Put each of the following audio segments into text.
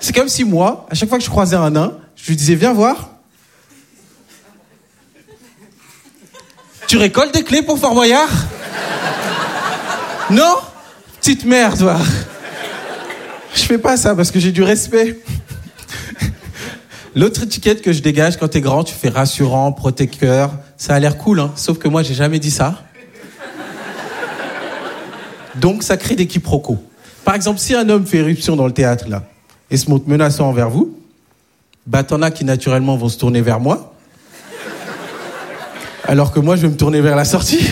C'est comme si moi, à chaque fois que je croisais un nain, je lui disais, viens voir. Tu récoltes des clés pour Fort Boyard? Non? Petite merde, toi. Je fais pas ça parce que j'ai du respect. L'autre étiquette que je dégage quand t'es grand, tu fais rassurant, protecteur. Ça a l'air cool, hein. Sauf que moi, j'ai jamais dit ça. Donc, ça crée des quiproquos. Par exemple, si un homme fait éruption dans le théâtre, là, et se montre menaçant envers vous, bah, t'en as qui, naturellement, vont se tourner vers moi. Alors que moi, je vais me tourner vers la sortie.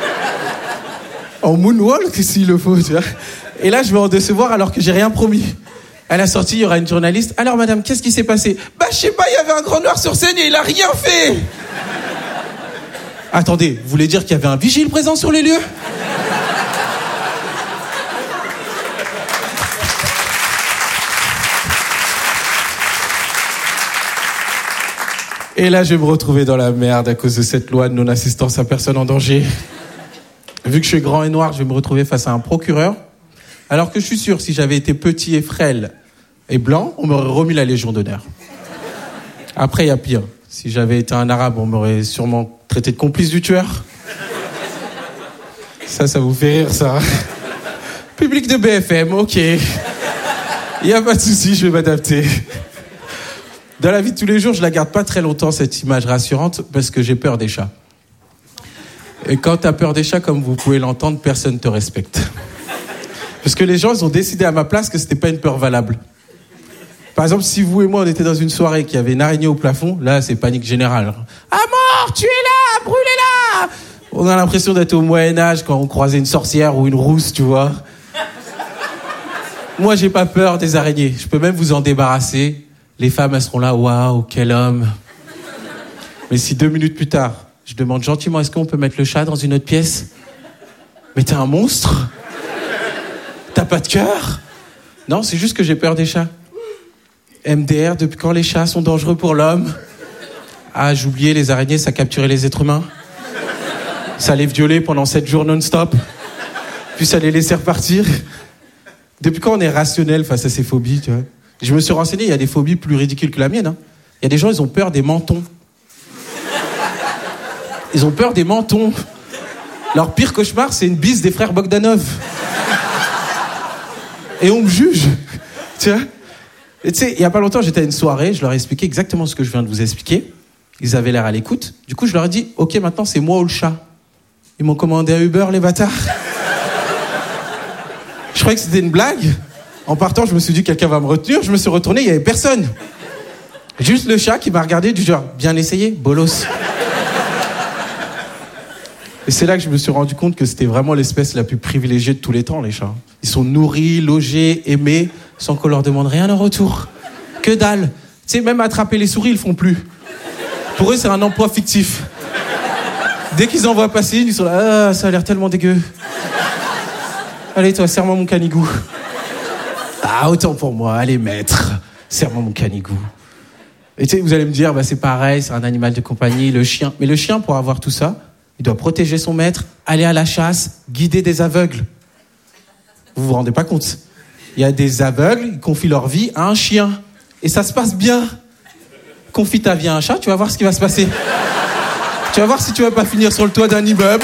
En moonwalk, s'il le faut, tu vois. Et là, je vais en décevoir alors que j'ai rien promis. À la sortie, il y aura une journaliste. Alors, madame, qu'est-ce qui s'est passé? Bah, je sais pas, il y avait un grand noir sur scène et il a rien fait. Attendez, vous voulez dire qu'il y avait un vigile présent sur les lieux? Et là, je vais me retrouver dans la merde à cause de cette loi de non-assistance à personne en danger. Vu que je suis grand et noir, je vais me retrouver face à un procureur. Alors que je suis sûr, si j'avais été petit et frêle et blanc, on m'aurait remis la Légion d'honneur. Après, il y a pire. Si j'avais été un arabe, on m'aurait sûrement traité de complice du tueur. Ça vous fait rire, ça. Public de BFM, ok. Il n'y a pas de souci, je vais m'adapter. Dans la vie de tous les jours, je la garde pas très longtemps, cette image rassurante, parce que j'ai peur des chats. Et quand t'as peur des chats, comme vous pouvez l'entendre, personne te respecte. Parce que les gens, ils ont décidé à ma place que c'était pas une peur valable. Par exemple, si vous et moi, on était dans une soirée qui avait une araignée au plafond, là, c'est panique générale. À mort, tuez-la, brûlez-la! On a l'impression d'être au Moyen-Âge quand on croisait une sorcière ou une rousse, tu vois. Moi, j'ai pas peur des araignées. Je peux même vous en débarrasser. Les femmes, elles seront là, waouh, quel homme. Mais si 2 minutes plus tard, je demande gentiment, est-ce qu'on peut mettre le chat dans une autre pièce? Mais t'es un monstre? T'as pas de cœur? Non, c'est juste que j'ai peur des chats. MDR, depuis quand les chats sont dangereux pour l'homme? Ah, j'oubliais, les araignées, ça capturait les êtres humains. Ça les violait pendant 7 jours non-stop. Puis ça les laissait repartir. Depuis quand on est rationnel face à ces phobies, tu vois? Je me suis renseigné, il y a des phobies plus ridicules que la mienne. Hein. Il y a des gens, ils ont peur des mentons. Ils ont peur des mentons. Leur pire cauchemar, c'est une bise des frères Bogdanov. Et on me juge. Tu vois? Et tu sais, il y a pas longtemps, j'étais à une soirée, je leur ai expliqué exactement ce que je viens de vous expliquer. Ils avaient l'air à l'écoute. Du coup, je leur ai dit, ok, maintenant, c'est moi ou le chat. Ils m'ont commandé un Uber, les bâtards. Je croyais que c'était une blague. En partant, je me suis dit, quelqu'un va me retenir. Je me suis retourné, il n'y avait personne. Juste le chat qui m'a regardé du genre, bien essayé, bolos. Et c'est là que je me suis rendu compte que c'était vraiment l'espèce la plus privilégiée de tous les temps, les chats. Ils sont nourris, logés, aimés, sans qu'on leur demande rien en retour. Que dalle. Tu sais, même attraper les souris, ils le font plus. Pour eux, c'est un emploi fictif. Dès qu'ils en voient passer, ils sont là, ah, ça a l'air tellement dégueu. Allez, toi, serre-moi mon canigou. Ah, autant pour moi, allez, maître, serre-moi mon canigou. Et tu sais, vous allez me dire, bah, c'est pareil, c'est un animal de compagnie, le chien. Mais le chien, pour avoir tout ça, il doit protéger son maître, aller à la chasse, guider des aveugles. Vous vous rendez pas compte? Il y a des aveugles, ils confient leur vie à un chien. Et ça se passe bien. Confie ta vie à un chat, tu vas voir ce qui va se passer. Tu vas voir si tu vas pas finir sur le toit d'un immeuble.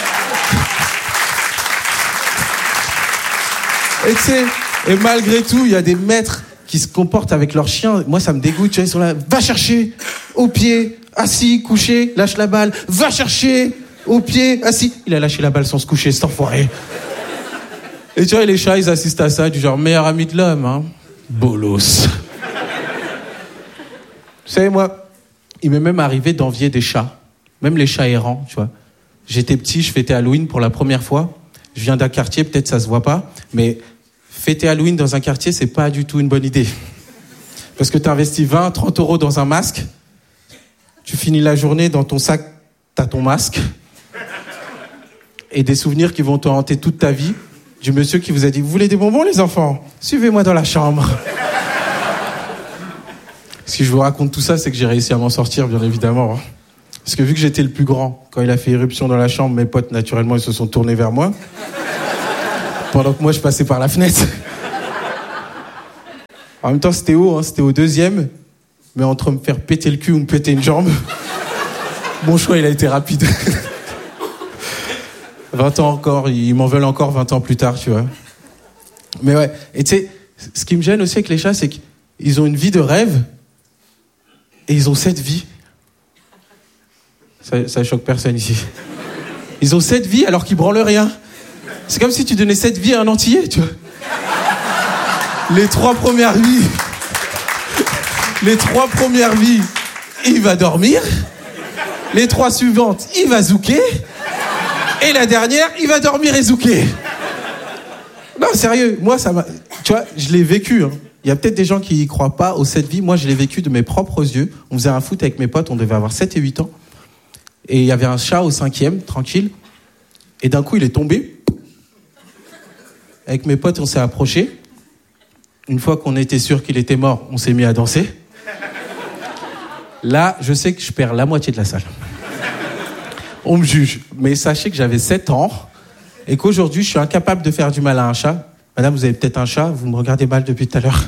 Et tu sais, et malgré tout, il y a des maîtres qui se comportent avec leurs chiens. Moi, ça me dégoûte. Tu vois, ils sont là, va chercher, au pied, assis, couché, lâche la balle. Va chercher, au pied, assis. Il a lâché la balle sans se coucher, cet enfoiré. Et tu vois, les chats, ils assistent à ça, du genre, meilleur ami de l'homme, hein. Bolos. Vous savez, moi, il m'est même arrivé d'envier des chats. Même les chats errants, tu vois. J'étais petit, je fêtais Halloween pour la première fois. Je viens d'un quartier, peut-être ça se voit pas, mais fêter Halloween dans un quartier, c'est pas du tout une bonne idée. Parce que tu investis 20, 30 € dans un masque, tu finis la journée, dans ton sac, t'as ton masque, et des souvenirs qui vont te hanter toute ta vie, du monsieur qui vous a dit « Vous voulez des bonbons, les enfants? Suivez-moi dans la chambre. » Si je vous raconte tout ça, c'est que j'ai réussi à m'en sortir, bien évidemment. Parce que vu que j'étais le plus grand, quand il a fait éruption dans la chambre, mes potes, naturellement, ils se sont tournés vers moi. Pendant que moi, je passais par la fenêtre. En même temps, c'était haut, hein, c'était au 2e. Mais entre me faire péter le cul ou me péter une jambe, mon choix, il a été rapide. 20 ans encore, ils m'en veulent encore 20 ans plus tard, tu vois. Mais ouais, et tu sais, ce qui me gêne aussi avec les chats, c'est qu'ils ont une vie de rêve et ils ont 7 vies. Ça choque personne ici. Ils ont 7 vies alors qu'ils branlent rien. C'est comme si tu donnais 7 vies à un Antillais, tu vois. Les 3 premières vies, il va dormir. Les 3 suivantes, il va zouker. Et la dernière, il va dormir et zouker. Non, sérieux, moi, ça m'a... Tu vois, je l'ai vécu, hein. Il y a peut-être des gens qui y croient pas aux 7 vies. Moi, je l'ai vécu de mes propres yeux. On faisait un foot avec mes potes, on devait avoir 7 et 8 ans. Et il y avait un chat au 5e, tranquille. Et d'un coup, il est tombé. Avec mes potes, on s'est approchés. Une fois qu'on était sûr qu'il était mort, on s'est mis à danser. Là, je sais que je perds la moitié de la salle. On me juge. Mais sachez que j'avais 7 ans et qu'aujourd'hui, je suis incapable de faire du mal à un chat. Madame, vous avez peut-être un chat, vous me regardez mal depuis tout à l'heure.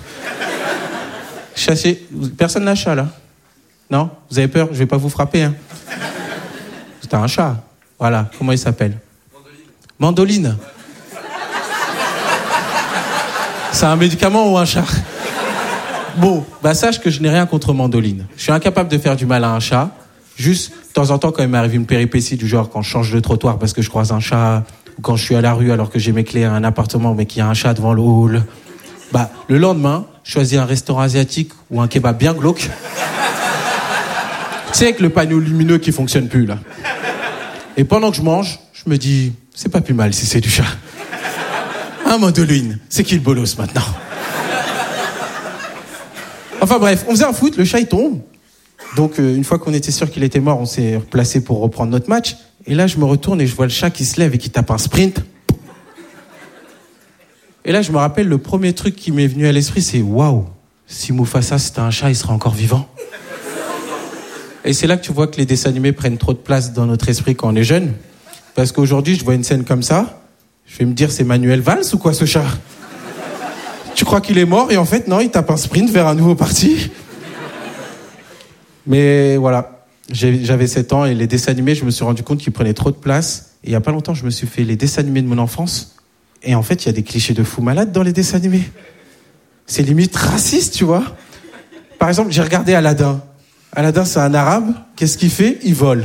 Personne n'a un chat, là? Non? Vous avez peur? Je vais pas vous frapper, hein? T'as un chat. Voilà. Comment il s'appelle? Mandoline. C'est un médicament ou un chat? Bon, bah sache que je n'ai rien contre Mandoline. Je suis incapable de faire du mal à un chat. Juste, de temps en temps, quand il m'arrive une péripétie du genre quand je change de trottoir parce que je croise un chat, ou quand je suis à la rue alors que j'ai mes clés à un appartement mais qu'il y a un chat devant le hall, bah, le lendemain, je choisis un restaurant asiatique ou un kebab bien glauque. Tu sais, avec le panneau lumineux qui fonctionne plus, là. Et pendant que je mange, je me dis, c'est pas plus mal si c'est du chat. Un Mandoline, c'est qui le bolos maintenant? Enfin bref, on faisait un foot, le chat il tombe. Donc une fois qu'on était sûr qu'il était mort, on s'est replacé pour reprendre notre match. Et là je me retourne et je vois le chat qui se lève et qui tape un sprint. Et là je me rappelle, le premier truc qui m'est venu à l'esprit, c'est waouh, si Mufasa c'était un chat, il serait encore vivant. Et c'est là que tu vois que les dessins animés prennent trop de place dans notre esprit quand on est jeune. Parce qu'aujourd'hui je vois une scène comme ça, je vais me dire, c'est Manuel Valls ou quoi ce chat? Tu crois qu'il est mort et en fait non, il tape un sprint vers un nouveau parti. Mais voilà, j'avais 7 ans et les dessins animés, je me suis rendu compte qu'ils prenaient trop de place. Et il y a pas longtemps, je me suis fait les dessins animés de mon enfance. Et en fait, il y a des clichés de fous malades dans les dessins animés. C'est limite raciste, tu vois. Par exemple, j'ai regardé Aladdin. Aladdin, c'est un arabe. Qu'est-ce qu'il fait? Il vole.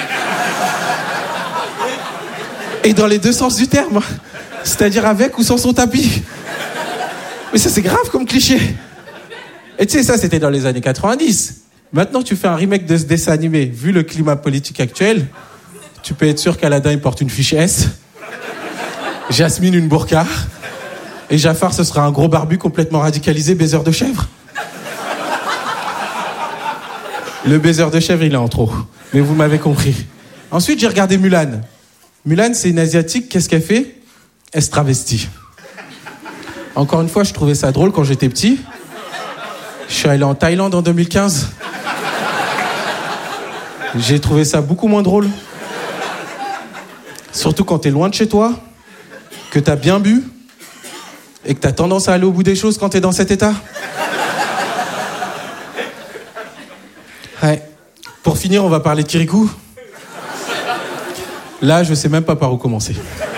Et dans les deux sens du terme. C'est-à-dire avec ou sans son tapis. Mais ça, c'est grave comme cliché. Et tu sais, ça, c'était dans les années 90. Maintenant, tu fais un remake de ce dessin animé. Vu le climat politique actuel, tu peux être sûr qu'Aladin, il porte une fiche S. Jasmine, une burqa. Et Jafar, ce sera un gros barbu complètement radicalisé, baiser de chèvre. Le baiser de chèvre, il est en trop. Mais vous m'avez compris. Ensuite, j'ai regardé Mulan. Mulan, c'est une Asiatique. Qu'est-ce qu'elle fait? Elle se travestit. Encore une fois, je trouvais ça drôle quand j'étais petit. Je suis allé en Thaïlande en 2015. J'ai trouvé ça beaucoup moins drôle. Surtout quand t'es loin de chez toi, que t'as bien bu, et que t'as tendance à aller au bout des choses quand t'es dans cet état. Ouais. Pour finir, on va parler de Kirikou. Là, je sais même pas par où commencer.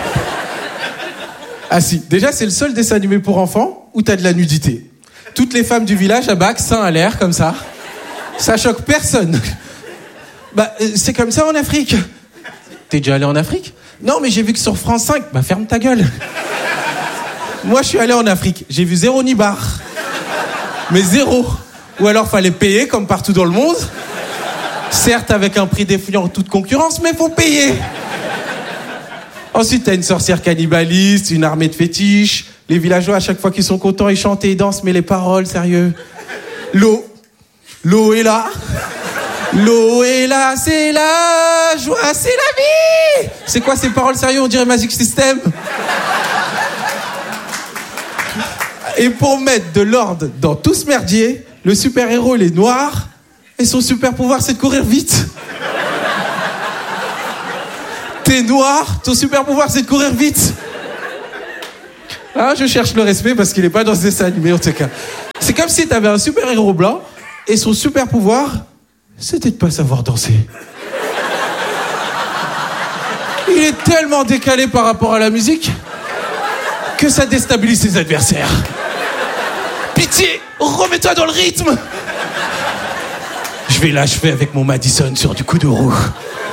Ah si, déjà c'est le seul dessin animé pour enfants où t'as de la nudité. Toutes les femmes du village à bac, seins à l'air, comme ça. Ça choque personne. Bah, c'est comme ça en Afrique. T'es déjà allé en Afrique? Non, mais j'ai vu que sur France 5. Bah, ferme ta gueule. Moi, je suis allé en Afrique. J'ai vu 0 nibar. Mais 0. Ou alors, fallait payer, comme partout dans le monde. Certes, avec un prix défiant toute concurrence, mais faut payer. Ensuite, t'as une sorcière cannibaliste, une armée de fétiches. Les villageois, à chaque fois qu'ils sont contents, ils chantent et ils dansent, mais les paroles, sérieux. L'eau est là. L'eau est là, c'est la joie, c'est la vie. C'est quoi ces paroles, sérieux? On dirait Magic System. Et pour mettre de l'ordre dans tout ce merdier, le super-héros, il est noir, et son super-pouvoir, c'est de courir vite. T'es noir, ton super-pouvoir, c'est de courir vite. Ah, je cherche le respect parce qu'il est pas dans ce dessin animé, en tout cas. C'est comme si t'avais un super-héros blanc et son super-pouvoir, c'était de pas savoir danser. Il est tellement décalé par rapport à la musique que ça déstabilise ses adversaires. Pitié, remets-toi dans le rythme. Je vais l'achever avec mon Madison sur du coup de roue.